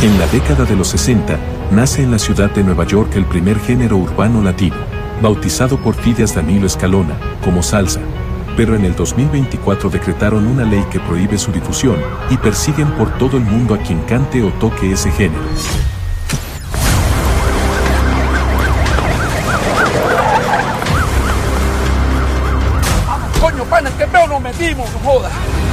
En la década de los 60, nace en la ciudad de Nueva York el primer género urbano latino, bautizado por Fidias Danilo Escalona, como salsa. Pero en el 2024 decretaron una ley que prohíbe su difusión y persiguen por todo el mundo a quien cante o toque ese género. Coño, pana, que veo nos metimos, no jodas.